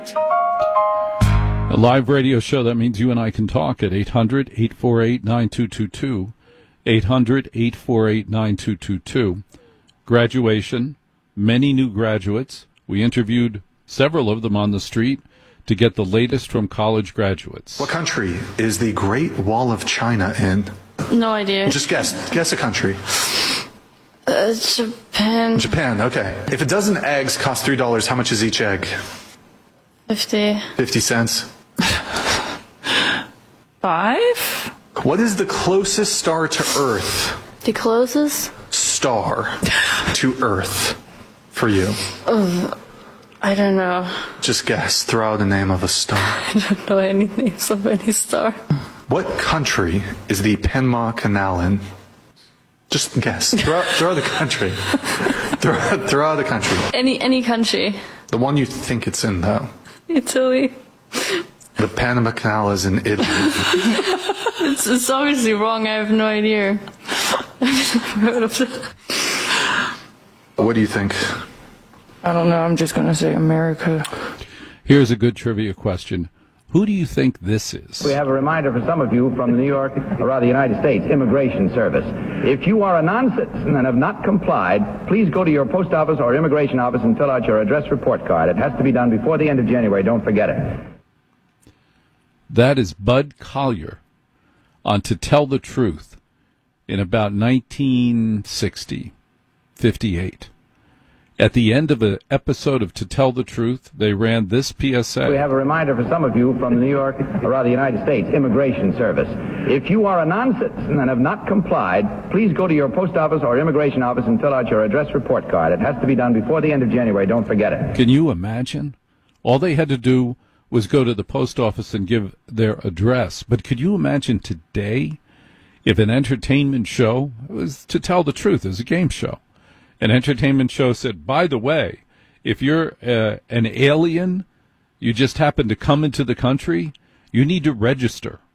A live radio show, that means you and I can talk at 800-848-9222. 800-848-9222. Graduation, many new graduates. We interviewed several of them on the street to get the latest from college graduates. What country is the Great Wall of China in? No idea. Just guess. Guess a country. Japan. Japan, okay. If a dozen eggs cost $3, how much is each egg? 50. 50 cents. 5? What is the closest star to Earth? The closest? Star to Earth for you. I don't know. Just guess. Throw out the name of a star. I don't know any names of any star. What country is the Panama Canal in? Just guess. Throw the country. throw out the country. Any country. The one you think it's in, though. Italy. The Panama Canal is in Italy. It's obviously wrong. I have no idea. I've never heard of that. What do you think? I don't know. I'm just going to say America. Here's a good trivia question. Who do you think this is? We have a reminder for some of you from the New York, or rather United States Immigration Service. If you are a non-citizen and have not complied, please go to your post office or immigration office and fill out your address report card. It has to be done before the end of January. Don't forget it. That is Bud Collyer on To Tell the Truth in about 1960, 58. At the end of an episode of To Tell the Truth, they ran this PSA. We have a reminder for some of you from the New York, or rather United States Immigration Service. If you are a non-citizen and have not complied, please go to your post office or immigration office and fill out your address report card. It has to be done before the end of January. Don't forget it. Can you imagine? All they had to do was go to the post office and give their address. But could you imagine today if an entertainment show, it was To Tell the Truth, it was a game show, an entertainment show said, by the way, if you're an alien, you just happen to come into the country, you need to register